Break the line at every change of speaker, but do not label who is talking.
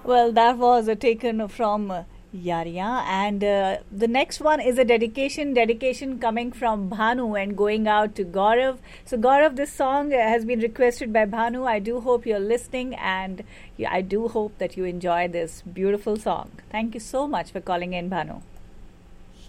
Well, that was taken from Yaria, and the next one is a dedication coming from Bhanu and going out to Gaurav. So, Gaurav, this song has been requested by Bhanu. I do hope you're listening, and I do hope that you enjoy this beautiful song. Thank you so much for calling in, Bhanu.